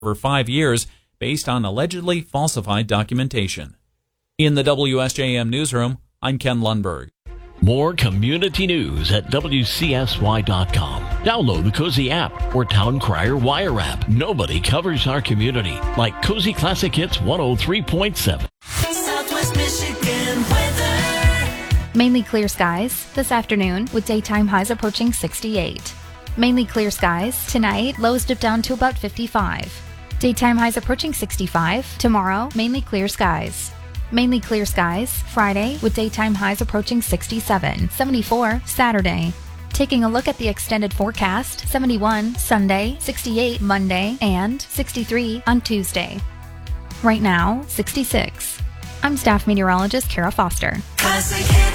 for 5 years based on allegedly falsified documentation. In the WSJM newsroom, I'm Ken Lundberg. More community news at WCSY.com. Download the Cozy app or Town Crier Wire app. Nobody covers our community like Cozy Classic Hits 103.7. Southwest Michigan weather. Mainly clear skies this afternoon with daytime highs approaching 68. Mainly clear skies tonight, lows dip down to about 55. Daytime highs approaching 65. Tomorrow, mainly clear skies. Mainly clear skies Friday with daytime highs approaching 67. 74 Saturday. Taking a look at the extended forecast, 71 Sunday, 68 Monday, and 63 on Tuesday. Right now, 66. I'm staff meteorologist Kara Foster. Classic